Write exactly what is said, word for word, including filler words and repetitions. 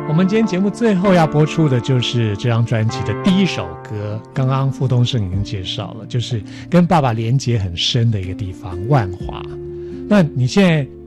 我们今天节目最后要播出的就是这张专辑的第一首歌，刚刚傅东胜已经介绍了，就是跟爸爸连结很深的一个地方——万华。那你现在